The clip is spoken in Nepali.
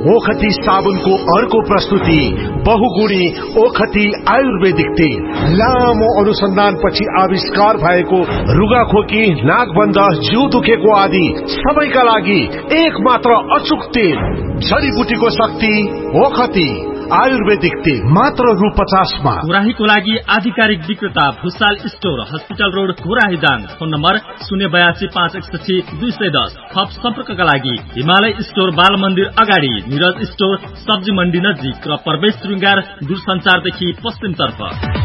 ओखती साबुनको अर्को प्रस्तुति बहुगुणी ओखती आयुर्वेदिक तेल। लामो अनुसन्धानपछि आविष्कार भएको रुगाखोकी, नाकबन्ध, जिउ दुखेको आदि सबैका लागि एक मात्र अचूक तेल। जडीबुटीको शक्ति ओखती आयुर्वेदिक तेल, मात्र रु 50 मा। घोराहीको लागि आधिकारिक विक्रेता Bhusal store, hospital road, Ghorahi Dang. Phone number 082 561 210। थप सम्पर्कका लागि हिमालय स्टोर, बाल मन्दिर अगाडि, निरज स्टोर, सब्जी मण्डी नजिक र प्रवेश श्रृंगार दूरसञ्चारदेखि पश्चिम तर्फ।